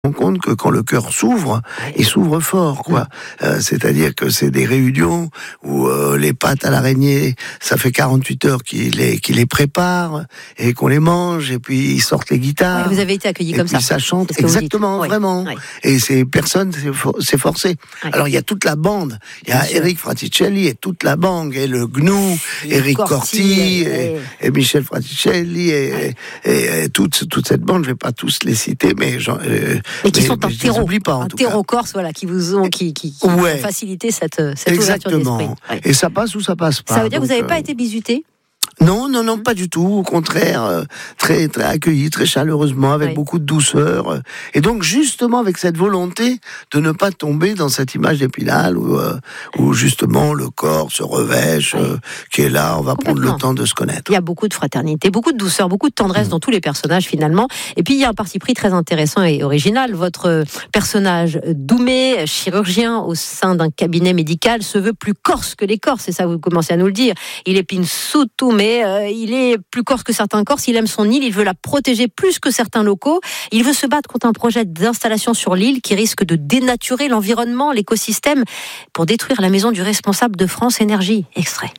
rend compte que quand le cœur s'ouvre, il s'ouvre fort, quoi. C'est-à-dire que c'est des réunions où les pâtes à l'araignée, ça fait 48 heures qu'il les prépare et qu'on les mange, et puis ils sortent les guitares. Vous avez été accueillis comme ça. Et puis ça chante, exactement, vraiment. Et personne s'est forcé. Alors il y a toute la bande, il y a Eric Fraticelli et toute la bande, et le Gnou, Eric Corti et Michel Fraticelli et toute cette bande. Je vais pas tous les citer, mais qui sont un terreau corse, qui vous ont facilité cette ouverture d'esprit. Et ça passe ou ça passe pas. Ça veut dire que vous n'avez pas été bizuté ? Non, pas du tout. Au contraire, très, très accueilli, très chaleureusement, avec beaucoup de douceur. Et donc, justement, avec cette volonté de ne pas tomber dans cette image d'Épinal où justement, le corps se revêche, qui est là, on va prendre le temps de se connaître. Il y a beaucoup de fraternité, beaucoup de douceur, beaucoup de tendresse dans tous les personnages, finalement. Et puis, il y a un parti pris très intéressant et original. Votre personnage, Doumé, chirurgien au sein d'un cabinet médical, se veut plus corse que les Corses. Et ça, vous commencez à nous le dire. Il épine surtout, mais il est plus corse que certains Corses, il aime son île, il veut la protéger plus que certains locaux, il veut se battre contre un projet d'installation sur l'île qui risque de dénaturer l'environnement, l'écosystème, pour détruire la maison du responsable de France Énergie. Extrait.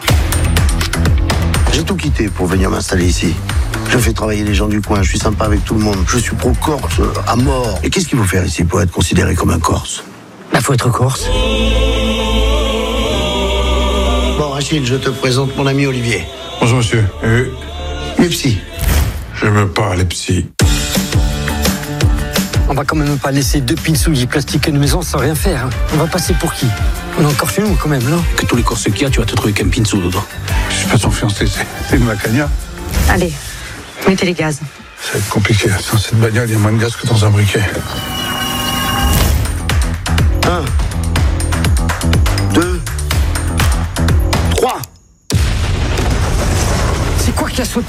J'ai tout quitté pour venir m'installer ici. Je fais travailler les gens du coin, je suis sympa avec tout le monde, je suis pro-corse à mort. Et qu'est-ce qu'il faut faire ici pour être considéré comme un Corse ? Faut être Corse. Bon, Achille, je te présente mon ami Olivier. Bonjour monsieur. Les psys. J'aime pas les psys. On va quand même pas laisser 2 pinsouilles plastiques à une maison sans rien faire. On va passer pour qui ? On est encore chez nous quand même, là. Que tous les Corses qu'il y a, tu vas te trouver qu'un pinsou dedans. Je suis pas son fiancé, c'est une macagna. Allez, mettez les gaz. Ça va être compliqué. Dans cette bagnole, il y a moins de gaz que dans un briquet. 1, 2, 3. C'est quoi qui a sauté ?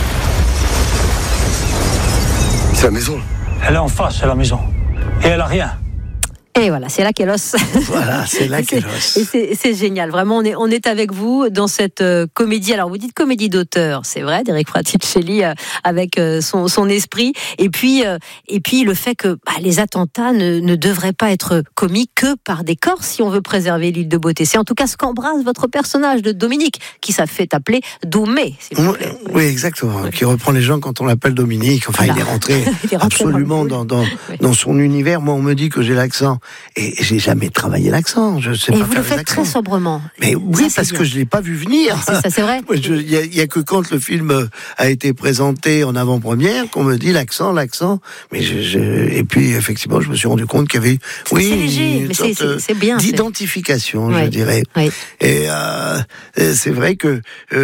C'est la maison. Elle est en face, c'est la maison. Et elle a rien. Et voilà, c'est là qu'elle os. Voilà, c'est là qu'elle os. Et c'est génial. Vraiment, on est avec vous dans cette comédie. Alors, vous dites comédie d'auteur, c'est vrai, d'Eric Fraticelli avec son esprit. Et puis le fait que les attentats ne devraient pas être commis que par des Corses si on veut préserver l'île de beauté. C'est en tout cas ce qu'embrasse votre personnage de Dominique, qui s'est fait appeler Doumé, s'il vous plaît. Oui, exactement. Qui reprend les gens quand on l'appelle Dominique. Enfin, il est rentré absolument dans son univers. Moi, on me dit que j'ai l'accent. Et j'ai jamais travaillé l'accent. Je sais pas vous faire le faites très sobrement. Mais oui, parce que je l'ai pas vu venir. Ça, c'est vrai. Il y a que quand le film a été présenté en avant-première qu'on me dit l'accent. Mais et puis effectivement, je me suis rendu compte qu'il y avait c'est léger, mais c'est bien d'identification, je dirais. Oui. Et c'est vrai que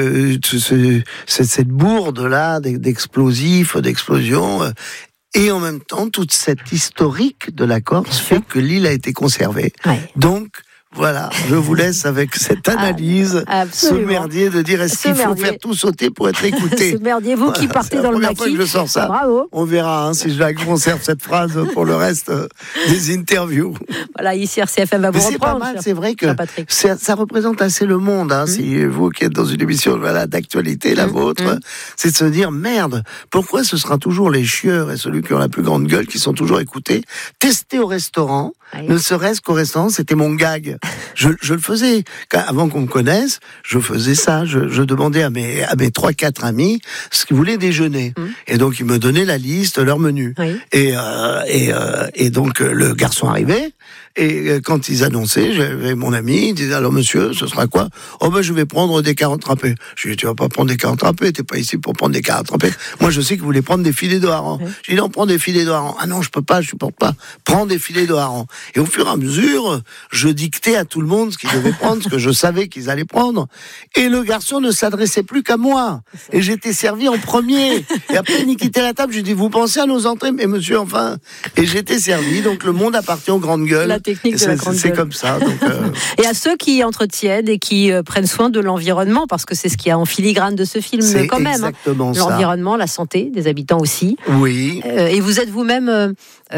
cette bourde là d'explosifs, d'explosions. Et en même temps, toute cette historique de la Corse fait que l'île a été conservée. Donc, voilà, je vous laisse avec cette analyse, ce merdier de dire est-ce qu'il faut faire tout sauter pour être écouté. Ce merdier, vous qui partez dans le maquis. C'est la première fois que je sors ça. Bravo. On verra si je conserve cette phrase pour le reste des interviews. Voilà, ici RCFM va vous reprendre. C'est pas mal, c'est vrai que ça représente assez le monde. Si vous qui êtes dans une émission d'actualité, la vôtre, c'est de se dire merde, pourquoi ce sera toujours les chieurs et celui qui ont la plus grande gueule qui sont toujours écoutés, testés au restaurant. Ne serait-ce qu'au restaurant, c'était mon gag. Je le faisais. Avant qu'on me connaisse, je faisais ça. Je demandais à mes 3-4 amis ce qu'ils voulaient déjeuner. Et donc, ils me donnaient la liste, leur menu. Et donc, le garçon arrivait. Et quand ils annonçaient, j'avais mon ami, il disait alors monsieur, ce sera quoi ? Oh ben je vais prendre des carottes râpées. Je lui dis tu vas pas prendre des carottes râpées, t'es pas ici pour prendre des carottes râpées. Moi je sais que vous voulez prendre des filets de hareng. Je lui dis non, prends des filets de hareng. Ah non, je peux pas, je supporte pas. Prends des filets de hareng. Et au fur et à mesure, je dictais à tout le monde ce qu'ils devaient prendre, ce que je savais qu'ils allaient prendre. Et le garçon ne s'adressait plus qu'à moi. Et j'étais servi en premier. Et après il quittait la table, je lui dis vous pensez à nos entrées ? Mais monsieur, enfin. Et j'étais servi, donc le monde appartient aux grandes gueules. la technique de la grande gueule. C'est comme ça. Donc, Et à ceux qui entretiennent et qui prennent soin de l'environnement, parce que c'est ce qu'il y a en filigrane de ce film quand même. Exactement ça. L'environnement, la santé des habitants aussi. Oui. Et vous êtes vous-même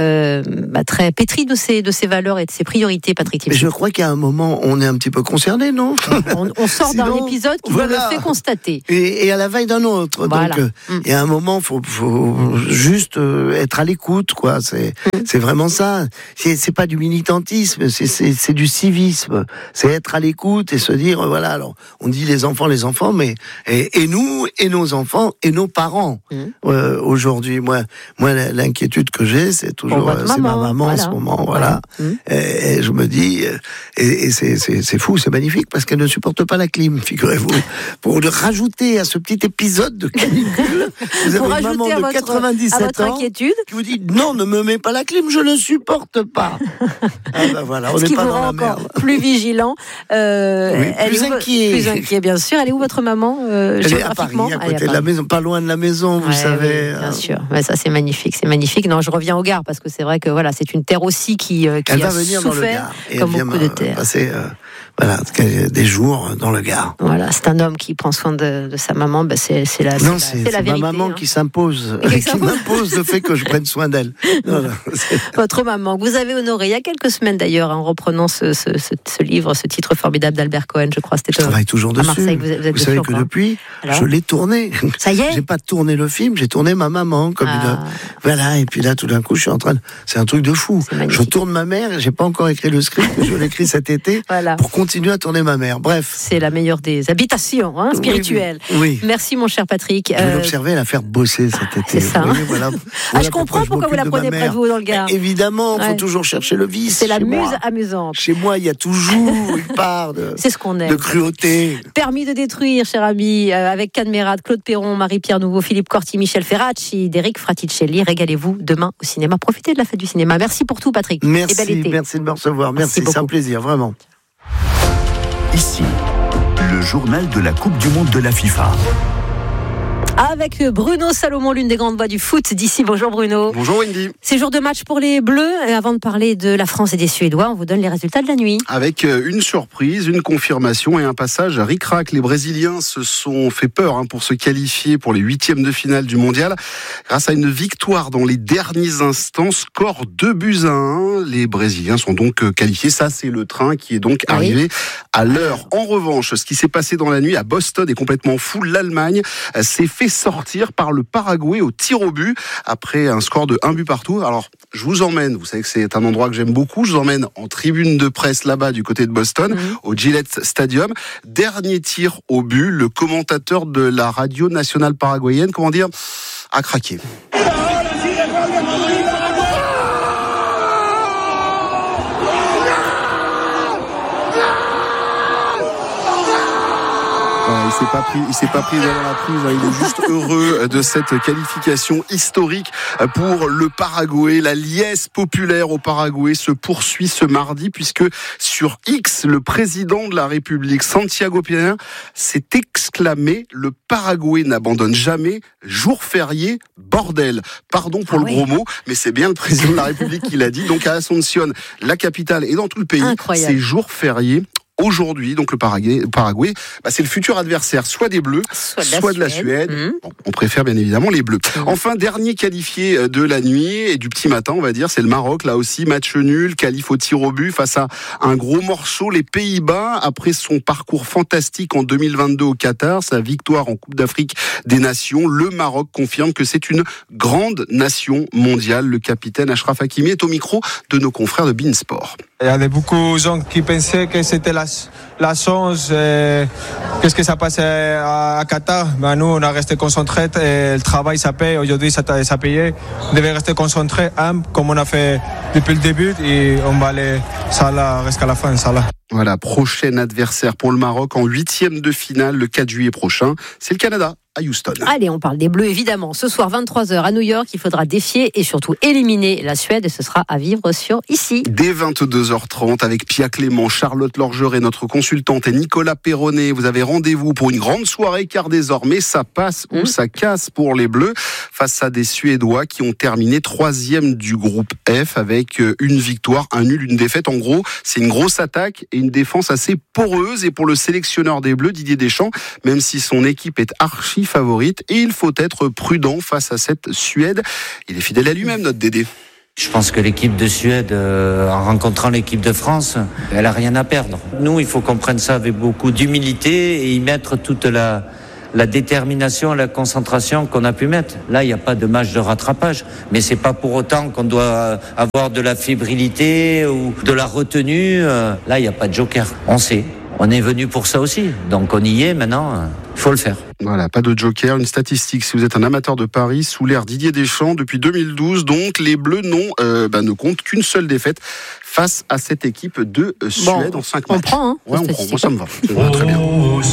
très pétri de ces valeurs et de ces priorités, Patrick Timsit. Mais je crois qu'à un moment, on est un petit peu concerné, non? On sort d'un épisode qui nous le fait constater. Et à la veille d'un autre. Voilà. Donc, il y a un moment, faut juste être à l'écoute, quoi. C'est vraiment ça. C'est pas du militantisme, c'est du civisme. C'est être à l'écoute et se dire, voilà, alors, on dit les enfants, mais, et nous, et nos enfants, et nos parents. Aujourd'hui, moi, l'inquiétude que j'ai, c'est toujours, c'est ma maman en ce moment, voilà. Et je me dis, et c'est fou, c'est magnifique, parce qu'elle ne supporte pas la clim, figurez-vous. Pour rajouter à ce petit épisode de canicule, vous avez une maman de 97 ans inquiétude. qui vous dit, non, ne me mets pas la clim, je ne supporte pas. Voilà, on n'est pas dans la merde. Plus vigilant. Plus inquiet. Plus inquiet, bien sûr. Elle est où votre maman Elle est à Paris, à côté de la maison, pas loin de la maison, vous savez. Oui, bien sûr. Mais ça, c'est magnifique. C'est magnifique. Non, je reviens au Gard, parce que c'est vrai que voilà, c'est une terre aussi qui elle a va venir souffert, dans le Gard, et comme beaucoup de terres. Passer des jours dans le Gard. Voilà, c'est un homme qui prend soin de sa maman. C'est la vérité. Ma maman qui s'impose, qui m'impose le fait que je prenne soin d'elle. Votre maman, que vous avez honorée il y a quelques semaines d'ailleurs, en reprenant ce livre, ce titre formidable d'Albert Cohen, je crois. Je travaille toujours dessus. Marseille, vous savez que depuis, je l'ai tourné. Ça y est. J'ai pas tourné le film, j'ai tourné ma maman comme voilà. Et puis là, tout d'un coup, je suis en train c'est un truc de fou. Je tourne ma mère. J'ai pas encore écrit le script. Je l'ai écrit cet été pour continuer à tourner ma mère. Bref. C'est la meilleure des habitations spirituelles. Oui. Merci, mon cher Patrick. Je vais l'observer, la faire bosser cet été. C'est ça. Oui, voilà je comprends pourquoi vous la prenez près de vous dans le Gard. Évidemment, il faut toujours chercher le vice. C'est la muse amusante. Chez moi, il y a toujours une part c'est ce qu'on aime. De cruauté. Permis de détruire, cher ami, avec Cannes Mérade, Claude Perron, Marie-Pierre Nouveau, Philippe Corti, Michel Ferracci, Derek Fraticelli. Régalez-vous demain au cinéma. Profitez de la fête du cinéma. Merci pour tout, Patrick. Merci, et bel été. Merci de me recevoir. Merci, c'est un plaisir, vraiment. Ici, le journal de la Coupe du Monde de la FIFA. Avec Bruno Salomon, l'une des grandes voix du foot d'ici. Bonjour Bruno. Bonjour Wendy. C'est jour de match pour les Bleus. Et avant de parler de la France et des Suédois, on vous donne les résultats de la nuit. Avec une surprise, une confirmation et un passage à ric-rac. Les Brésiliens se sont fait peur pour se qualifier pour les 8e de finale du Mondial. Grâce à une victoire dans les derniers instants, score 2-1. Les Brésiliens sont donc qualifiés. Ça, c'est le train qui est donc arrivé à l'heure. En revanche, ce qui s'est passé dans la nuit à Boston est complètement fou. L'Allemagne s'est fait sortir par le Paraguay au tir au but après un score de 1 but partout. Alors, je vous emmène, vous savez que c'est un endroit que j'aime beaucoup, je vous emmène en tribune de presse là-bas du côté de Boston, au Gillette Stadium. Dernier tir au but, le commentateur de la radio nationale paraguayenne, a craqué. Il s'est pas pris dans la prise, il est juste heureux de cette qualification historique pour le Paraguay. La liesse populaire au Paraguay se poursuit ce mardi puisque sur X, le président de la République, Santiago Peña, s'est exclamé: le Paraguay n'abandonne jamais, jour férié, bordel. Pardon pour le gros mot, mais c'est bien le président de la République qui l'a dit. Donc à Asunción, la capitale, et dans tout le pays, c'est jour férié. Aujourd'hui, donc le Paraguay, c'est le futur adversaire, soit des Bleus, soit de la Suède. Bon, on préfère bien évidemment les Bleus. Enfin, dernier qualifié de la nuit et du petit matin, on va dire, c'est le Maroc. Là aussi, match nul, qualif au tir au but face à un gros morceau. Les Pays-Bas, après son parcours fantastique en 2022 au Qatar, sa victoire en Coupe d'Afrique des Nations, le Maroc confirme que c'est une grande nation mondiale. Le capitaine Achraf Hakimi est au micro de nos confrères de Beansport. Il y avait beaucoup de gens qui pensaient que c'était la chance, qu'est-ce que ça passait à Qatar. Nous, on a resté concentrés, et le travail ça paye, aujourd'hui ça payé. On devait rester concentrés, humble, comme on a fait depuis le début, et on va aller ça là jusqu'à la fin, ça là. Voilà, prochain adversaire pour le Maroc en 8e de finale le 4 juillet prochain. C'est le Canada à Houston. Allez, on parle des Bleus évidemment. Ce soir 23h à New York, il faudra défier et surtout éliminer la Suède et ce sera à vivre sur Ici. Dès 22h30 avec Pia Clément, Charlotte Lorgeret, notre consultante et Nicolas Perronnet. Vous avez rendez-vous pour une grande soirée car désormais ça passe ou ça casse pour les Bleus face à des Suédois qui ont terminé 3e du groupe F avec une victoire, un nul, une défaite. En gros, c'est une grosse attaque et une défense assez poreuse. Et pour le sélectionneur des Bleus, Didier Deschamps, même si son équipe est archi favorite, et il faut être prudent face à cette Suède. Il est fidèle à lui-même, notre Dédé. Je pense que l'équipe de Suède, en rencontrant l'équipe de France, elle a rien à perdre. Nous, il faut qu'on prenne ça avec beaucoup d'humilité et y mettre toute la détermination, la concentration qu'on a pu mettre. Là, il n'y a pas de match de rattrapage, mais c'est pas pour autant qu'on doit avoir de la fébrilité ou de la retenue. Là, il n'y a pas de joker. On sait. On est venu pour ça aussi, donc on y est maintenant, il faut le faire. Voilà, pas de joker, une statistique, si vous êtes un amateur de paris, sous l'ère Didier Deschamps, depuis 2012, donc les Bleus ne comptent qu'une seule défaite face à cette équipe de Suède en 5 matchs. On prend, hein. Ouais, on prend, moi ça me va, très bien.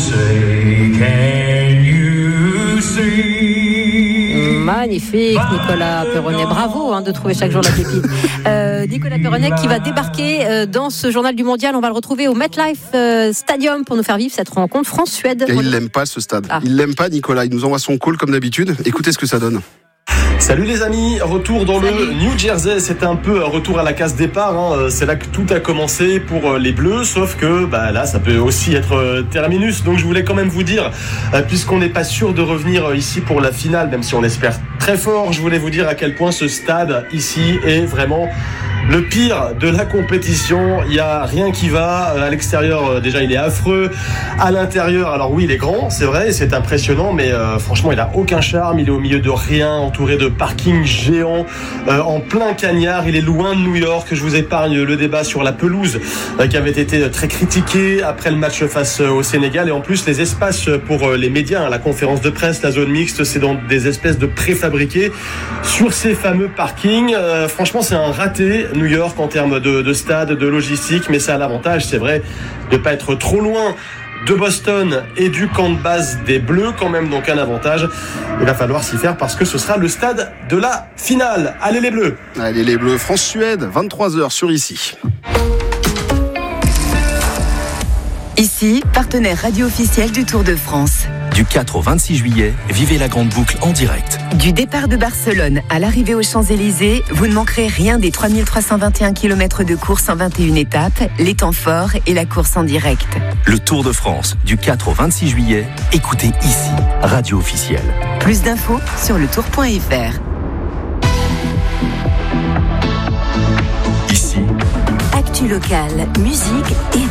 Magnifique, Nicolas Perronnet. Bravo de trouver chaque jour la pépite. Nicolas Perronnet qui va débarquer dans ce journal du mondial. On va le retrouver au MetLife Stadium pour nous faire vivre cette rencontre France-Suède. Et il l'aime pas ce stade. Il l'aime pas, Nicolas. Il nous envoie son call comme d'habitude. Écoutez ce que ça donne. Salut les amis, retour dans le New Jersey, c'était un peu un retour à la case départ, c'est là que tout a commencé pour les Bleus, sauf que là ça peut aussi être terminus, donc je voulais quand même vous dire, puisqu'on n'est pas sûr de revenir ici pour la finale, même si on espère très fort, je voulais vous dire à quel point ce stade ici est vraiment le pire de la compétition. Il n'y a rien qui va. À l'extérieur, déjà, il est affreux. À l'intérieur, alors oui, il est grand, c'est vrai, c'est impressionnant, mais franchement, il n'a aucun charme. Il est au milieu de rien, entouré de parkings géants, en plein cagnard. Il est loin de New York. Je vous épargne le débat sur la pelouse qui avait été très critiqué après le match face au Sénégal. Et en plus, les espaces pour les médias, la conférence de presse, la zone mixte, c'est dans des espèces de préfabriqués sur ces fameux parkings. Franchement, c'est un raté, New York, en termes de stade, de logistique, mais ça a l'avantage, c'est vrai, de ne pas être trop loin de Boston et du camp de base des Bleus, quand même, donc un avantage. Il va falloir s'y faire parce que ce sera le stade de la finale. Allez les Bleus! Allez les Bleus, France-Suède, 23h sur Ici. Ici, partenaire radio officiel du Tour de France. Du 4 au 26 juillet, vivez la grande boucle en direct. Du départ de Barcelone à l'arrivée aux Champs-Élysées, vous ne manquerez rien des 3321 km de course en 21 étapes, les temps forts et la course en direct. Le Tour de France, du 4 au 26 juillet, écoutez Ici, radio officielle. Plus d'infos sur letour.fr. Ici, actu locale, musique et